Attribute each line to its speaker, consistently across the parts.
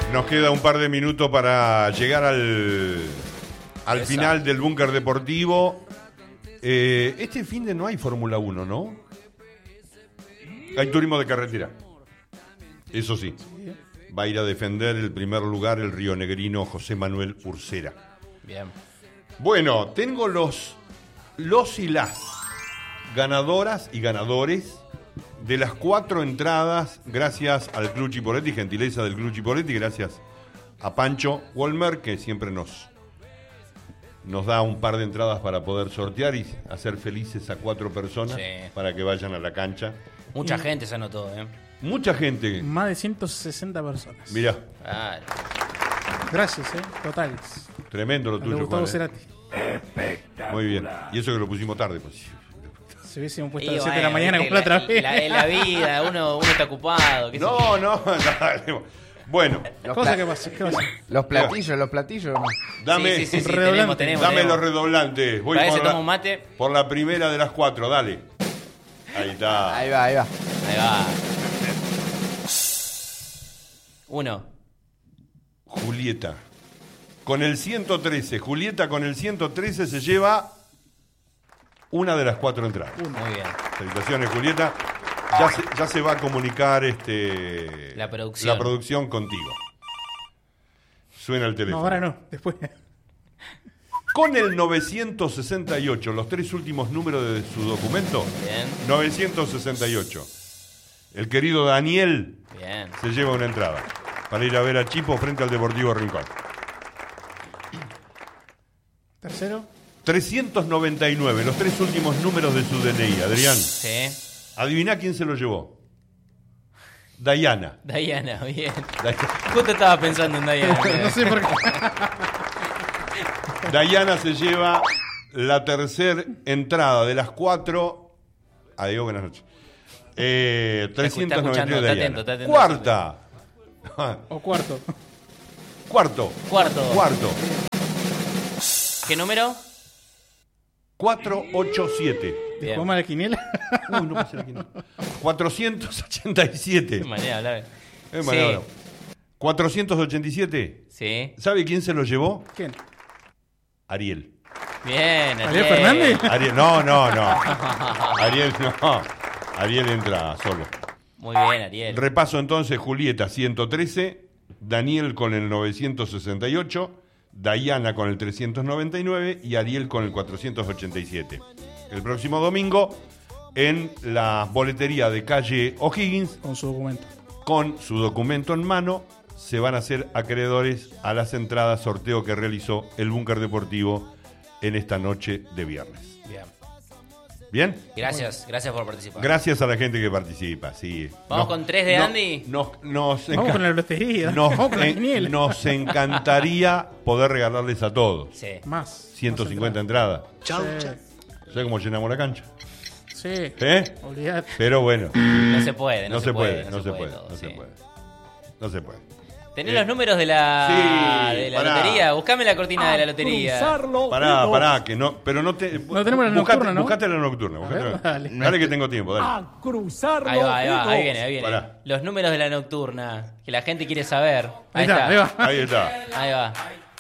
Speaker 1: Nos queda un par de minutos para llegar al final del búnker deportivo. Este fin de no hay Fórmula 1, ¿no? Hay turismo de carretera. Eso sí. Va a ir a defender el primer lugar el rionegrino José Manuel Ursera.
Speaker 2: Bien.
Speaker 1: Bueno, tengo los y las ganadoras y ganadores de las 4 entradas, gracias al Club Chipoletti, gentileza del Club Chipoletti, gracias a Pancho Wolmer, que siempre nos da un par de entradas para poder sortear y hacer felices a 4 personas para que vayan a la cancha.
Speaker 2: Mucha gente se anotó,
Speaker 1: Mucha gente.
Speaker 3: Más de 160 personas.
Speaker 1: Mirá.
Speaker 2: Claro.
Speaker 3: Gracias, totales.
Speaker 1: Tremendo lo tuyo,
Speaker 3: Gustavo
Speaker 1: Juan,
Speaker 3: Cerati.
Speaker 1: Espectacular. Muy bien. Y eso que lo pusimos tarde, pues.
Speaker 3: Si hubiésemos puesto a las 7 de la mañana como la otra vez.
Speaker 2: La vida, uno está ocupado.
Speaker 1: No. Bueno.
Speaker 3: ¿Qué pasa?
Speaker 4: Los platillos.
Speaker 1: Dame,
Speaker 2: sí,
Speaker 3: tenemos.
Speaker 1: Dame los redoblantes. Voy
Speaker 2: Para eso tomo un mate.
Speaker 1: Por la primera de las 4, dale. Ahí está.
Speaker 4: Ahí va.
Speaker 2: Ahí va. 1.
Speaker 1: Julieta. Con el 113. Julieta con el 113 se lleva una de las 4 entradas.
Speaker 2: Muy bien.
Speaker 1: Felicitaciones, Julieta. Ya se va a comunicar
Speaker 2: la producción
Speaker 1: contigo. Suena el teléfono.
Speaker 3: No, ahora no, después.
Speaker 1: Con el 968, los 3 últimos números de su documento.
Speaker 2: Bien.
Speaker 1: 968. El querido Daniel se lleva una entrada para ir a ver a Chipo frente al Deportivo Rincón.
Speaker 3: Tercero.
Speaker 1: 399, los 3 últimos números de su DNI, Adrián.
Speaker 2: Sí.
Speaker 1: Adivina quién se lo llevó. Dayana.
Speaker 2: Dayana, bien. Justo estaba pensando en Dayana.
Speaker 3: No sé por qué.
Speaker 1: Dayana se lleva la tercera entrada de las 4. Adiós, buenas noches. 393 de Dayana.
Speaker 2: Está atento.
Speaker 1: Cuarta.
Speaker 3: O cuarto.
Speaker 1: Cuarto.
Speaker 2: ¿Qué número?
Speaker 1: 487.
Speaker 3: ¿Jugamos a la quiniela?
Speaker 1: Uy, no pasé la quiniela. 487.
Speaker 2: Qué manera de hablar.
Speaker 1: Sí. 487.
Speaker 2: Sí.
Speaker 1: ¿Sabe quién se lo llevó?
Speaker 3: ¿Quién?
Speaker 1: Ariel.
Speaker 2: Bien,
Speaker 3: ¿Ariel Fernández?
Speaker 1: Ariel, no. Ariel no. Ariel entra solo.
Speaker 2: Muy bien, Ariel.
Speaker 1: Repaso entonces: Julieta 113, Daniel con el 968, Dayana con el 399 y Ariel con el 487. El próximo domingo en la boletería de calle O'Higgins,
Speaker 3: con su
Speaker 1: documento en mano, se van a hacer acreedores a las entradas sorteo que realizó el Búnker Deportivo en esta noche de viernes. ¿Bien?
Speaker 2: Gracias por participar.
Speaker 1: Gracias a la gente que participa, sí.
Speaker 2: ¿Vamos con 3 de Andy?
Speaker 3: Vamos con la lotería. Vamos con la quiniela.
Speaker 1: Nos encantaría poder regalarles a todos.
Speaker 2: Sí.
Speaker 3: Más
Speaker 1: 150 entradas.
Speaker 3: Chau.
Speaker 1: ¿Sabes cómo llenamos la cancha?
Speaker 3: Sí.
Speaker 1: Olvídate. Pero bueno.
Speaker 2: No se puede.
Speaker 1: No se puede.
Speaker 2: ¿Tenés los números de la lotería? Buscame la cortina de la lotería.
Speaker 1: Pará, que no, pero no te.
Speaker 3: No tenemos la nocturna, ¿no?
Speaker 1: Buscate la nocturna. Dale que tengo tiempo, dale.
Speaker 5: A cruzarlo.
Speaker 2: Ahí viene.
Speaker 1: Pará.
Speaker 2: Los números de la nocturna, que la gente quiere saber.
Speaker 3: Ahí está.
Speaker 2: Ahí va.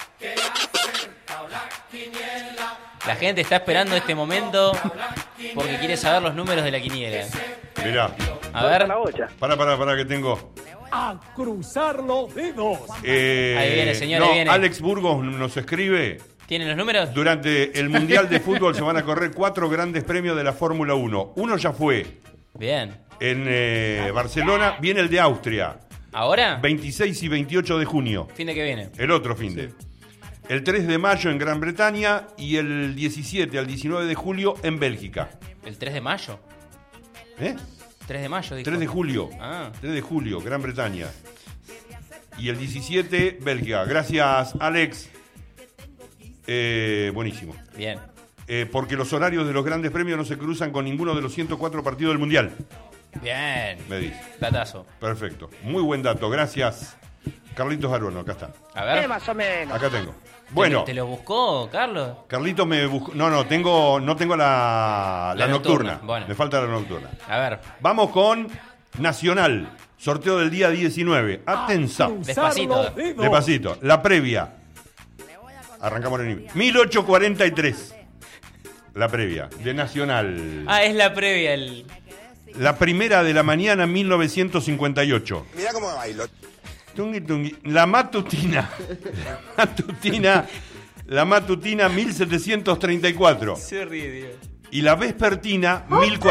Speaker 2: La gente está esperando este momento porque quiere saber los números de la quiniela.
Speaker 1: Mirá.
Speaker 2: A ver.
Speaker 1: Pará, que tengo.
Speaker 5: A cruzar los dedos.
Speaker 2: Ahí viene, señor, ahí viene.
Speaker 1: Alex Burgos nos escribe.
Speaker 2: ¿Tienen los números?
Speaker 1: Durante el Mundial de Fútbol se van a correr 4 grandes premios de la Fórmula 1. Uno ya fue.
Speaker 2: Bien.
Speaker 1: En Barcelona. Viene el de Austria.
Speaker 2: ¿Ahora?
Speaker 1: 26 y 28 de junio.
Speaker 2: Fin de que viene.
Speaker 1: El otro fin de. El 3 de mayo en Gran Bretaña y el 17 al 19 de julio en Bélgica.
Speaker 2: ¿El 3 de mayo? 3 de mayo, dijo.
Speaker 1: 3 de julio. 3 de julio, Gran Bretaña. Y el 17, Bélgica. Gracias, Alex. Buenísimo.
Speaker 2: Bien.
Speaker 1: Porque los horarios de los grandes premios no se cruzan con ninguno de los 104 partidos del Mundial.
Speaker 2: Bien.
Speaker 1: Me dice.
Speaker 2: Datazo.
Speaker 1: Perfecto. Muy buen dato. Gracias, Carlitos Aruano. Acá está.
Speaker 2: A ver.
Speaker 6: Más o menos.
Speaker 1: Acá tengo. Bueno.
Speaker 2: ¿Te lo buscó, Carlos?
Speaker 1: Carlitos me buscó. No tengo la nocturna.
Speaker 2: Bueno.
Speaker 1: Me falta la nocturna.
Speaker 2: A ver.
Speaker 1: Vamos con Nacional. Sorteo del día 19. Atención.
Speaker 2: Despacito.
Speaker 1: Despacito. La previa. Arrancamos en 1843. La previa. De Nacional.
Speaker 2: Ah, es la previa.
Speaker 1: La primera de la mañana, 1958.
Speaker 6: Mirá cómo bailo.
Speaker 1: Tungui, tungui. La matutina. La matutina 1734.
Speaker 2: Se ríe, Dios.
Speaker 1: Y la vespertina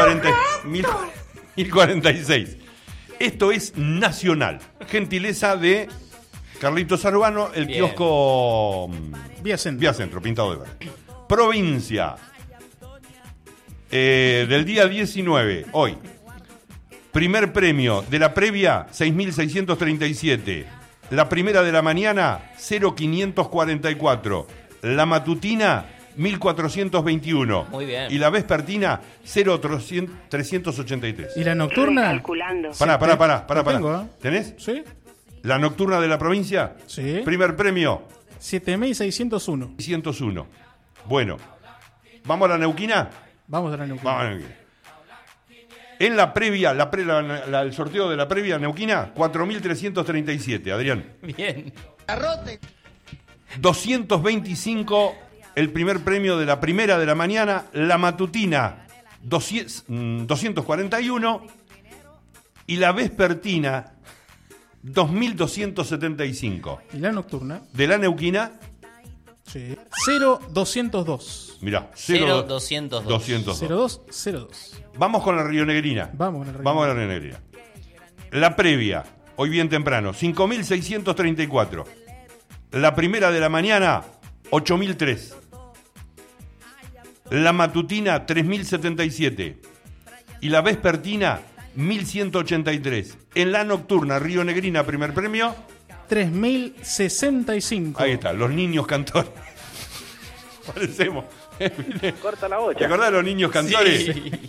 Speaker 1: 1046. Esto es Nacional. Gentileza de Carlitos Arbano, el
Speaker 2: Bien.
Speaker 1: kiosco
Speaker 3: Vía Centro.
Speaker 1: Vía Centro, pintado de verde. Provincia. Del día 19, hoy. Primer premio de la previa, 6.637. La primera de la mañana, 0.544. La matutina, 1.421.
Speaker 2: Muy bien.
Speaker 1: Y la vespertina, 0.383.
Speaker 3: ¿Y la nocturna?
Speaker 7: Recalculando.
Speaker 1: Pará.
Speaker 3: Tengo, ¿eh?
Speaker 1: ¿Tenés?
Speaker 3: Sí.
Speaker 1: La nocturna de la provincia.
Speaker 3: Sí.
Speaker 1: Primer premio,
Speaker 3: 7.601.
Speaker 1: 601. Bueno, ¿vamos a la Neuquina?
Speaker 3: Vamos a la
Speaker 1: Vamos
Speaker 3: Neuquina.
Speaker 1: a la Neuquina. En la previa, el sorteo de la previa Neuquina, 4.337, Adrián.
Speaker 2: Bien.
Speaker 1: 225, el primer premio de la primera de la mañana. La matutina, 241. Y la vespertina, 2.275.
Speaker 3: ¿Y la nocturna?
Speaker 1: De la Neuquina,
Speaker 3: Sí. 0.202.
Speaker 1: mirá,
Speaker 2: 0.202.
Speaker 1: 202.
Speaker 3: 0202.
Speaker 1: Vamos con la rionegrina.
Speaker 3: Vamos con la
Speaker 1: Vamos a la rionegrina. La previa, hoy bien temprano, 5.634. La primera de la mañana, 8.003. La matutina, 3.077. Y la vespertina, 1.183. En la nocturna, rionegrina, primer premio.
Speaker 3: 3.065.
Speaker 1: Ahí está, los niños cantores. Parecemos.
Speaker 5: Corta la bocha.
Speaker 1: ¿Te acordás de los niños cantores?
Speaker 2: Sí.